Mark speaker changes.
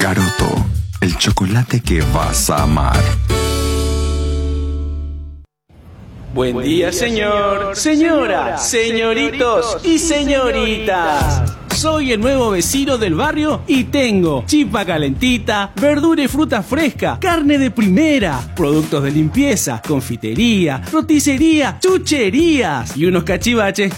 Speaker 1: Garoto, el chocolate que vas a amar.
Speaker 2: Buen día, señor, señora, señoritos y señoritas. Soy el nuevo vecino del barrio y tengo chipa calentita, verdura y fruta fresca, carne de primera, productos de limpieza, confitería, roticería, chucherías y unos cachivaches